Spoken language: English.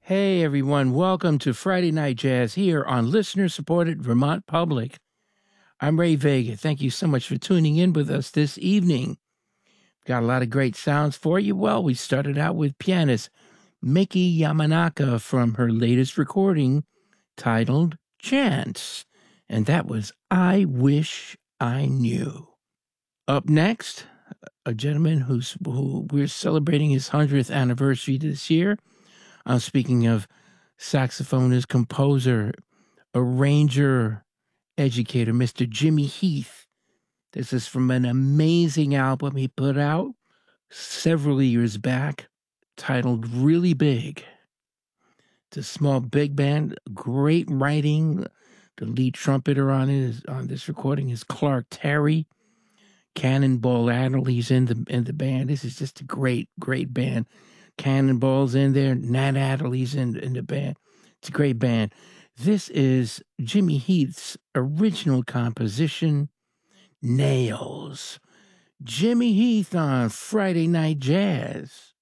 Hey everyone, welcome to Friday Night Jazz here on listener-supported Vermont Public. I'm Ray Vega. Thank you so much for tuning in with us this evening. Got a lot of great sounds for you. Well, we started out with pianist Miki Yamanaka from her latest recording titled Chance, and that was I Wish I Knew. Up next, a gentleman who we're celebrating his 100th anniversary this year. I'm speaking of saxophonist, composer, arranger, educator, Mr. Jimmy Heath. This is from an amazing album he put out several years back titled Really Big. It's a small big band, great writing. The lead trumpeter on this recording is Clark Terry. Cannonball Adderley's in the band. This is just a great band. Cannonball's in there. Nat Adderley's in the band. It's a great band. This is Jimmy Heath's original composition, Nails. Jimmy Heath on Friday Night Jazz.